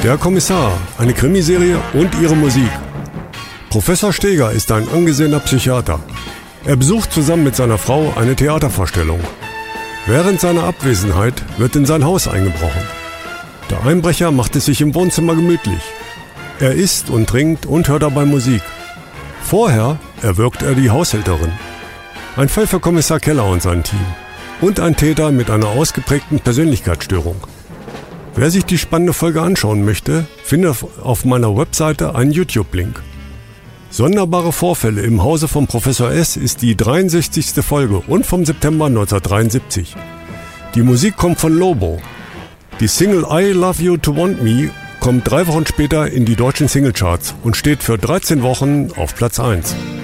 Der Kommissar, eine Krimiserie und ihre Musik. Professor Steger ist ein angesehener Psychiater. Er besucht zusammen mit seiner Frau eine Theatervorstellung. Während seiner Abwesenheit wird in sein Haus eingebrochen. Der Einbrecher macht es sich im Wohnzimmer gemütlich. Er isst und trinkt und hört dabei Musik. Vorher erwürgt er die Haushälterin. Ein Fall für Kommissar Keller und sein Team. Und ein Täter mit einer ausgeprägten Persönlichkeitsstörung. Wer sich die spannende Folge anschauen möchte, findet auf meiner Webseite einen YouTube-Link. Sonderbare Vorfälle im Hause von Professor S. ist die 63. Folge und vom September 1973. Die Musik kommt von Lobo. Die Single I Love You to Want Me kommt 3 Wochen später in die deutschen Singlecharts und steht für 13 Wochen auf Platz 1.